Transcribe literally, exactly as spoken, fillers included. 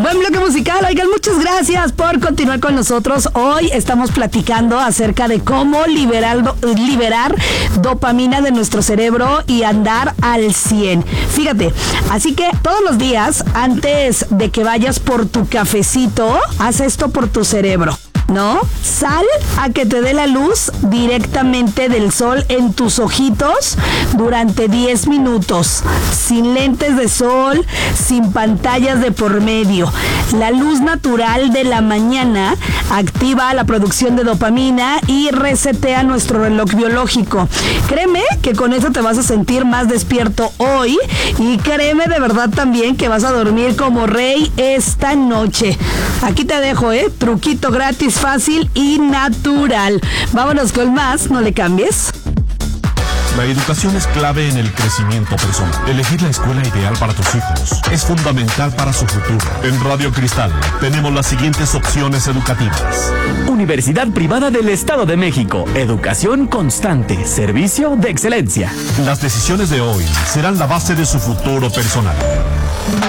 Buen bloque musical, oigan, muchas gracias por continuar con nosotros. Hoy estamos platicando acerca de cómo liberar, liberar dopamina de nuestro cerebro y andar al cien. Fíjate, así que todos los días, antes de que vayas por tu cafecito, haz esto por tu cerebro, ¿no? Sal a que te dé la luz directamente del sol en tus ojitos durante diez minutos, sin lentes de sol, sin pantallas de por medio. La luz natural de la mañana activa la producción de dopamina y resetea nuestro reloj biológico. Créeme que con eso te vas a sentir más despierto hoy y créeme de verdad también que vas a dormir como rey esta noche. Aquí te dejo, ¿eh? Truquito gratis, fácil y natural. Vámonos con más, no le cambies. La educación es clave en el crecimiento personal. Elegir la escuela ideal para tus hijos es fundamental para su futuro. En Radio Cristal tenemos las siguientes opciones educativas. Universidad Privada del Estado de México. Educación constante. Servicio de excelencia. Las decisiones de hoy serán la base de su futuro personal.